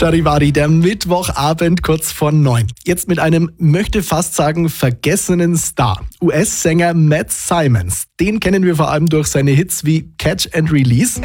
Charivari, der Mittwochabend kurz vor 9. Jetzt mit einem, möchte fast sagen, vergessenen Star. US-Sänger Matt Simons. Den kennen wir vor allem durch seine Hits wie Catch and Release.